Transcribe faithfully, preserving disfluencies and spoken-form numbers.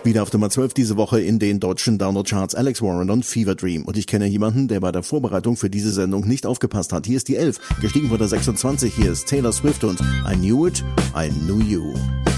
Wieder auf Nummer zwölf diese Woche in den deutschen Download-Charts Alex Warren und Fever Dream. Und ich kenne jemanden, der bei der Vorbereitung für diese Sendung nicht aufgepasst hat. Hier ist die elf, gestiegen von der sechsundzwanzig. Hier ist Taylor Swift und I Knew It, I Knew You.